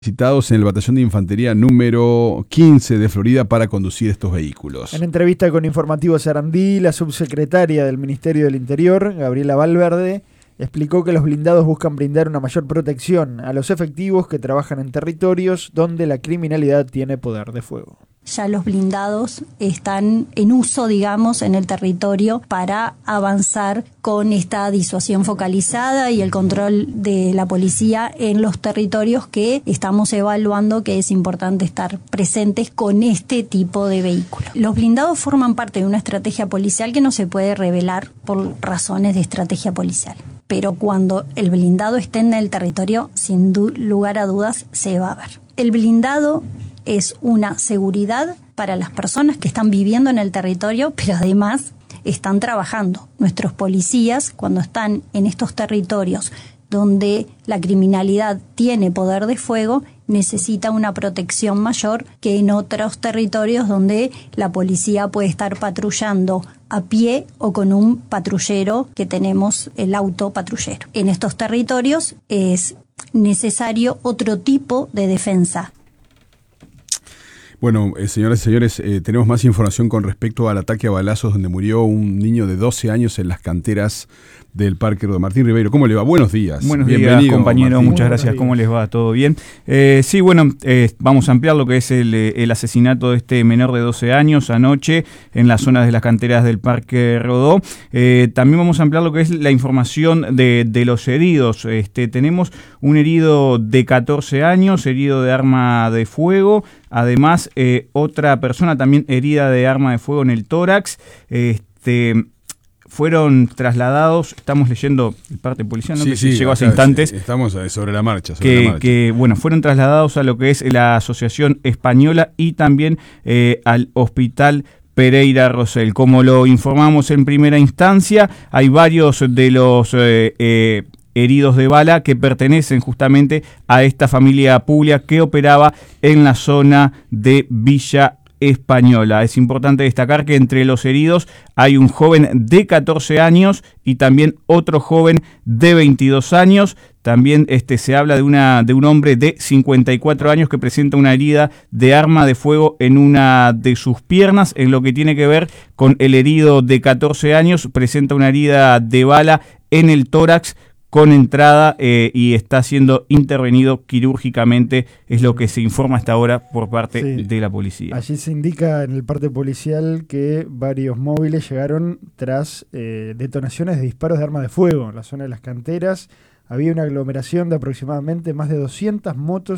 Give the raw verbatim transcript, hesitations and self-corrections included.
Citados en el batallón de infantería número quince de Florida para conducir estos vehículos. En entrevista con Informativo Sarandí, la subsecretaria del Ministerio del Interior, Gabriela Valverde, explicó que los blindados buscan brindar una mayor protección a los efectivos que trabajan en territorios donde la criminalidad tiene poder de fuego. Ya los blindados están en uso, digamos, en el territorio para avanzar con esta disuasión focalizada y el control de la policía en los territorios que estamos evaluando que es importante estar presentes con este tipo de vehículos. Los blindados forman parte de una estrategia policial que no se puede revelar por razones de estrategia policial. Pero cuando el blindado esté en el territorio, sin du- lugar a dudas, se va a ver. El blindado es una seguridad para las personas que están viviendo en el territorio, pero además están trabajando. Nuestros policías, cuando están en estos territorios donde la criminalidad tiene poder de fuego, necesita una protección mayor que en otros territorios donde la policía puede estar patrullando a pie o con un patrullero que tenemos, el auto patrullero. En estos territorios es necesario otro tipo de defensa. Bueno, eh, señoras y señores, eh, tenemos más información con respecto al ataque a balazos donde murió un niño de doce años en las canteras del Parque Rodó. Martín Ribeiro, ¿cómo le va? Buenos días. Buenos Bienvenido, días, compañero. Martín. Muchas gracias. ¿Cómo les va? ¿Todo bien? Eh, sí, bueno, eh, vamos a ampliar lo que es el, el asesinato de este menor de doce años anoche en las zonas de las canteras del Parque Rodó. Eh, también vamos a ampliar lo que es la información de, de los heridos. Este, tenemos un herido de catorce años, herido de arma de fuego. Además, eh, otra persona también herida de arma de fuego en el tórax. Este... Fueron trasladados, estamos leyendo el parte policial, ¿no? Sí, que sí, llegó hace acá instantes. Estamos sobre la marcha. Sobre que, la marcha. que, bueno, fueron trasladados a lo que es la Asociación Española y también eh, al Hospital Pereira Rosell. Como lo informamos en primera instancia, hay varios de los eh, eh, heridos de bala que pertenecen justamente a esta familia Puglia que operaba en la zona de Villa Española. Es importante destacar que entre los heridos hay un joven de catorce años y también otro joven de veintidós años. También este, se habla de, una, de un hombre de cincuenta y cuatro años que presenta una herida de arma de fuego en una de sus piernas. En lo que tiene que ver con el herido de catorce años, presenta una herida de bala en el tórax con entrada eh, y está siendo intervenido quirúrgicamente, es lo que se informa hasta ahora por parte sí. de la policía. Allí se indica en el parte policial que varios móviles llegaron tras eh, detonaciones de disparos de arma de fuego en la zona de las canteras. Había una aglomeración de aproximadamente más de doscientas motos